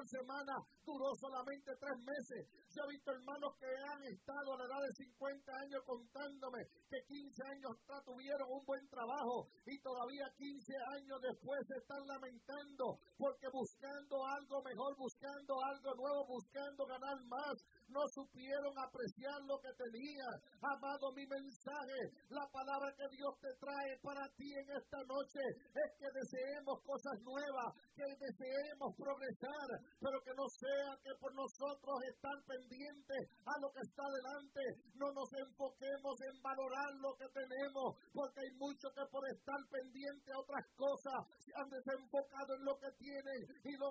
por semana, duró solamente 3 meses. Yo he visto hermanos que han estado a la edad de 50 años contándome que 15 años tuvieron un buen trabajo y todavía 15 años después se están lamentando porque buscando algo mejor, buscando algo nuevo, buscando ganar más, no supieron apreciar lo que tenía. Amado, mi mensaje, la palabra que Dios te trae para ti en esta noche es que deseemos cosas nuevas, que deseemos progresar, pero que no sea que por nosotros estar pendientes a lo que está delante, no nos enfoquemos en valorar lo que tenemos, porque hay muchos que por estar pendientes a otras cosas se han desenfocado en lo que tienen y lo